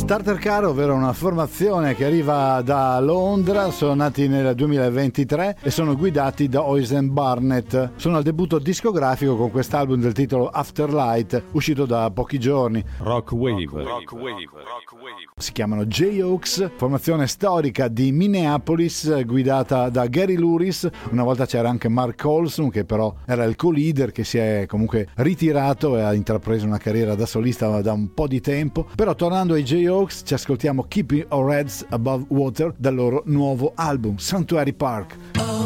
Tartar Car, ovvero una formazione che arriva da Londra, sono nati nel 2023 e sono guidati da Oisin Barnett. Sono al debutto discografico con quest'album del titolo Afterlight, uscito da pochi giorni. Rock Wave. Si chiamano J-Oaks, formazione storica di Minneapolis guidata da Gary Louris. Una volta c'era anche Mark Olson, che però era il co-leader, che si è comunque ritirato e ha intrapreso una carriera da solista da un po' di tempo. Però tornando ai J-Oaks, ci ascoltiamo Keeping Our Heads Above Water dal loro nuovo album Sanctuary Park.